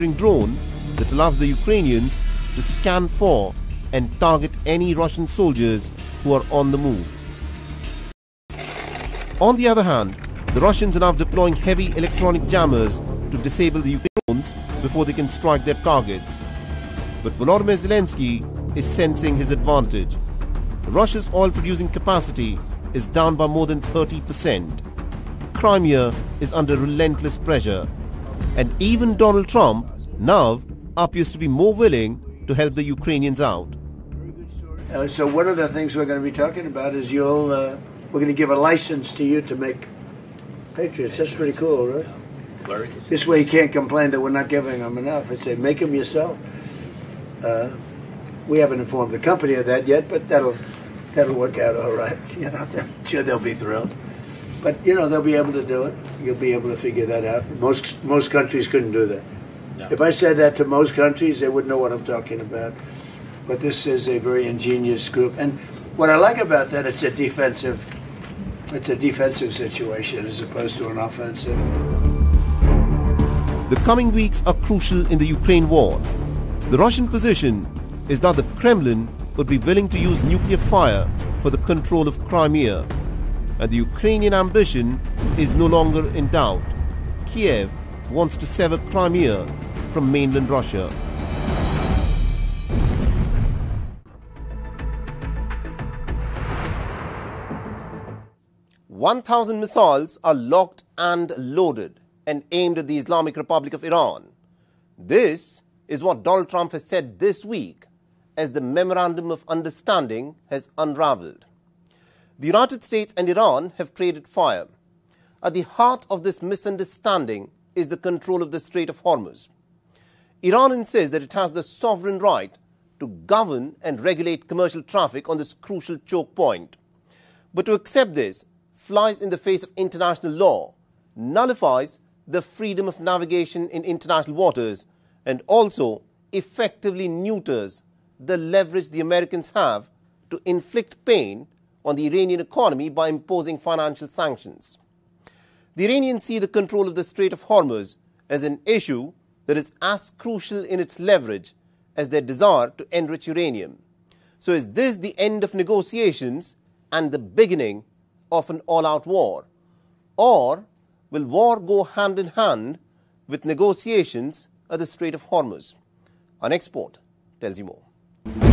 drone that allows the Ukrainians to scan for and target any Russian soldiers who are on the move. On the other hand, the Russians are now deploying heavy electronic jammers to disable the Ukrainian drones before they can strike their targets. But Volodymyr Zelensky is sensing his advantage. Russia's oil-producing capacity is down by more than 30%. Crimea is under relentless pressure. And even Donald Trump now appears to be more willing to help the Ukrainians out. So one of the things we're going to be talking about is we're going to give a license to you to make Patriots. That's pretty cool, right? This way you can't complain that we're not giving them enough. I say make them yourself. We haven't informed the company of that yet, but that'll work out all right. I'm sure they'll be thrilled. But they'll be able to do it. You'll be able to figure that out. Most countries couldn't do that. No. If I said that to most countries, they wouldn't know what I'm talking about. But this is a very ingenious group, and what I like about that, it's a defensive situation as opposed to an offensive. The coming weeks are crucial in the Ukraine war. The Russian position is that the Kremlin would be willing to use nuclear fire for the control of Crimea, and the Ukrainian ambition is no longer in doubt. Kiev wants to sever Crimea from mainland Russia. "1,000 missiles are locked and loaded and aimed at the Islamic Republic of Iran." This is what Donald Trump has said this week as the Memorandum of Understanding has unraveled. The United States and Iran have traded fire. At the heart of this misunderstanding is the control of the Strait of Hormuz. Iran insists that it has the sovereign right to govern and regulate commercial traffic on this crucial choke point. But to accept this flies in the face of international law, nullifies the freedom of navigation in international waters, and also effectively neuters the leverage the Americans have to inflict pain on the Iranian economy by imposing financial sanctions. The Iranians see the control of the Strait of Hormuz as an issue that is as crucial in its leverage as their desire to enrich uranium. So is this the end of negotiations and the beginning of an all-out war? Or will war go hand in hand with negotiations at the Strait of Hormuz? Our next report tells you more.